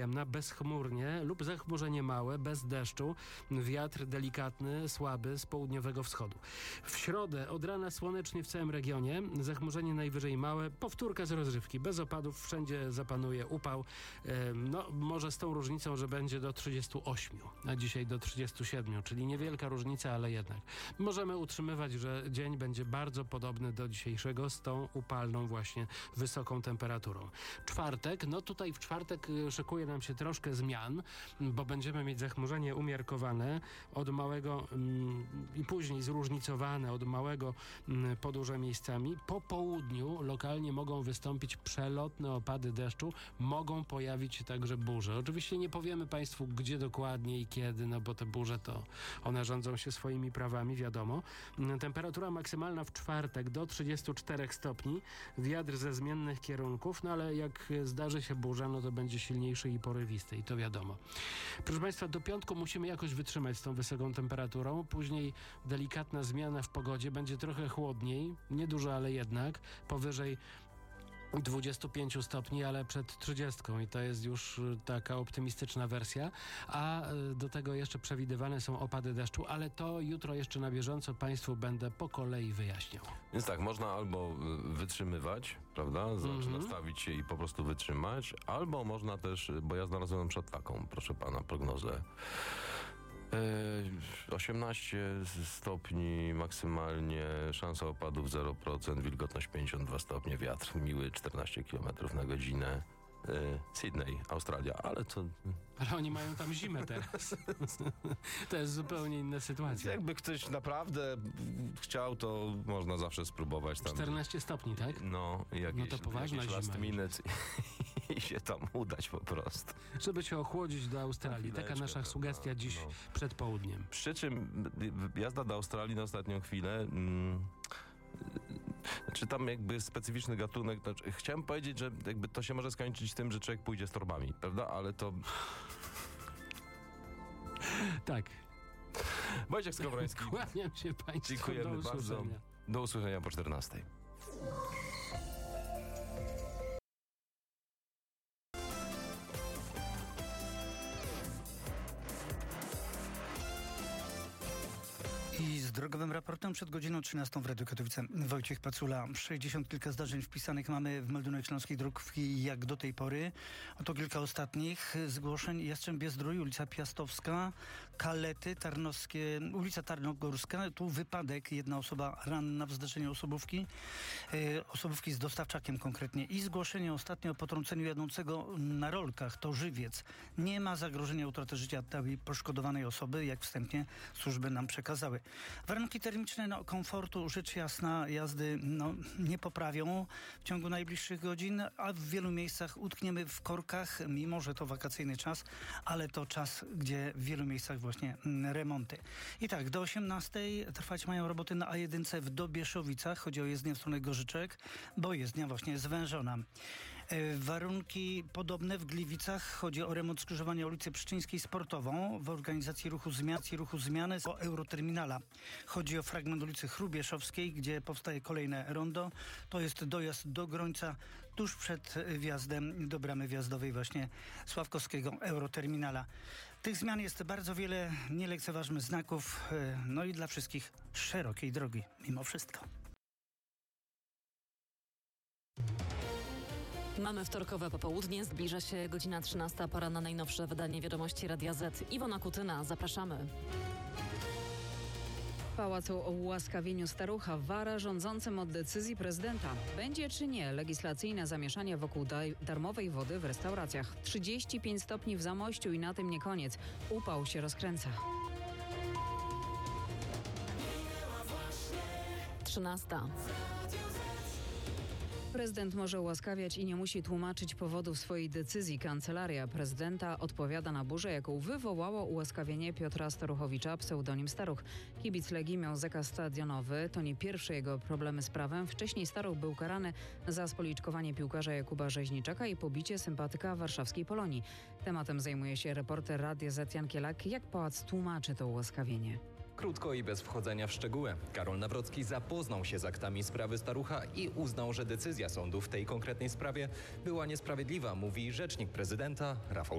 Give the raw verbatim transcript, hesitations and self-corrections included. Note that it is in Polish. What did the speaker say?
przyjemna, bezchmurnie lub zachmurzenie małe, bez deszczu, wiatr delikatny, słaby z południowego wschodu. W środę od rana słonecznie w całym regionie, zachmurzenie najwyżej małe, powtórka z rozrywki, bez opadów, wszędzie zapanuje upał, no może z tą różnicą, że będzie do trzydziestu ośmiu, a dzisiaj do trzydziestu siedmiu, czyli niewielka różnica, ale jednak. Możemy utrzymywać, że dzień będzie bardzo podobny do dzisiejszego z tą upalną właśnie wysoką temperaturą. Czwartek, no tutaj w czwartek szykuje nam się troszkę zmian, bo będziemy mieć zachmurzenie umiarkowane od małego mm, i później zróżnicowane od małego mm, po duże miejscami. Po południu lokalnie mogą wystąpić przelotne opady deszczu, mogą pojawić się także burze. Oczywiście nie powiemy Państwu, gdzie dokładnie i kiedy, no bo te burze to one rządzą się swoimi prawami, wiadomo. Temperatura maksymalna w czwartek do trzydziestu czterech stopni, wiatr ze zmiennych kierunków, no ale jak zdarzy się burza, no to będzie silniejszy i porywisty i to wiadomo. Proszę Państwa, do piątku musimy jakoś wytrzymać z tą wysoką temperaturą, później delikatna zmiana w pogodzie, będzie trochę chłodniej, niedużo, ale jednak, powyżej dwudziestu pięciu stopni, ale przed trzydziestką i to jest już taka optymistyczna wersja, a do tego jeszcze przewidywane są opady deszczu, ale to jutro jeszcze na bieżąco Państwu będę po kolei wyjaśniał. Więc tak, można albo wytrzymywać, prawda, znaczy mm-hmm. nastawić się i po prostu wytrzymać, albo można też, bo ja znalazłem przed taką, proszę pana, prognozę. osiemnaście stopni maksymalnie, szansa opadów zero procent, wilgotność pięćdziesiąt dwa stopnie, wiatr miły czternaście kilometrów na godzinę. Sydney, Australia, ale to... Ale oni mają tam zimę teraz. To jest zupełnie inna sytuacja. Jakby ktoś naprawdę chciał, to można zawsze spróbować tam. czternaście stopni, tak? No, jakieś, no to poważna jakieś last zima minute i się tam udać po prostu. Żeby się ochłodzić do Australii. Taka nasza sugestia dziś no. przed południem. Przy czym jazda do Australii na ostatnią chwilę... Mm, czy tam jakby specyficzny gatunek, znaczy, chciałem powiedzieć, że jakby to się może skończyć tym, że człowiek pójdzie z torbami, prawda? Ale to... Tak. Wojciech Skowroński. Kłaniam się Państwu. Dziękujemy do bardzo. Do usłyszenia po czternastej. I z drogowym raportem przed godziną trzynastą w Radiu Katowice Wojciech Pacula. sześćdziesiąt kilka zdarzeń wpisanych mamy w meldunek Śląskiej Dróg jak do tej pory. Oto kilka ostatnich zgłoszeń. Jastrzębie-Zdrój, ulica Piastowska, Kalety, Tarnowskie, ulica Tarnogórska. Tu wypadek, jedna osoba ranna w zdarzeniu osobówki. E, osobówki z dostawczakiem konkretnie. I zgłoszenie ostatnio o potrąceniu jadącego na rolkach. To Żywiec. Nie ma zagrożenia utraty życia tej poszkodowanej osoby, jak wstępnie służby nam przekazały. Warunki termiczne no, komfortu, rzecz jasna, jazdy no, nie poprawią w ciągu najbliższych godzin, a w wielu miejscach utkniemy w korkach, mimo że to wakacyjny czas, ale to czas, gdzie w wielu miejscach właśnie remonty. I tak, do osiemnastej trwać mają roboty na A jeden w Dobieszowicach. Chodzi o jezdnię w stronę Gorzyczek, bo jezdnia właśnie zwężona. E, warunki podobne w Gliwicach. Chodzi o remont skrzyżowania ulicy Pszczyńskiej Sportową w organizacji ruchu zmian, ruchu zmiany o Euroterminala. Chodzi o fragment ulicy Chrubieszowskiej, gdzie powstaje kolejne rondo. To jest dojazd do Grońca tuż przed wjazdem do bramy wjazdowej właśnie Sławkowskiego Euroterminala. Tych zmian jest bardzo wiele, nie lekceważmy znaków, no i dla wszystkich szerokiej drogi mimo wszystko. Mamy wtorkowe popołudnie, zbliża się godzina trzynasta, pora na najnowsze wydanie Wiadomości Radia Z. Iwona Kutyna, zapraszamy. Pałacu o ułaskawieniu starucha wara rządzącym od decyzji prezydenta. Będzie czy nie legislacyjne zamieszanie wokół daj- darmowej wody w restauracjach. trzydzieści pięć stopni w Zamościu i na tym nie koniec. Upał się rozkręca. trzynasta. Prezydent może ułaskawiać i nie musi tłumaczyć powodów swojej decyzji. Kancelaria prezydenta odpowiada na burzę, jaką wywołało ułaskawienie Piotra Staruchowicza, pseudonim Staruch. Kibic Legii miał zakaz stadionowy. To nie pierwsze jego problemy z prawem. Wcześniej Staruch był karany za spoliczkowanie piłkarza Jakuba Rzeźniczaka i pobicie sympatyka warszawskiej Polonii. Tematem zajmuje się reporter Radia Z Jan Kielak. Jak pałac tłumaczy to ułaskawienie? Krótko i bez wchodzenia w szczegóły. Karol Nawrocki zapoznał się z aktami sprawy Starucha i uznał, że decyzja sądu w tej konkretnej sprawie była niesprawiedliwa, mówi rzecznik prezydenta Rafał